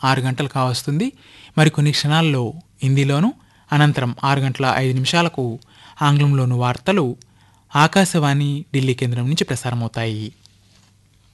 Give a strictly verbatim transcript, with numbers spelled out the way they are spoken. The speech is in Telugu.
ఆరు గంటలు కావస్తుంది. మరికొన్ని క్షణాల్లో హిందీలోను, అనంతరం ఆరు గంటల ఐదు నిమిషాలకు ఆంగ్లంలోను వార్తలు ఆకాశవాణి ఢిల్లీ కేంద్రం నుంచి ప్రసారమవుతాయి.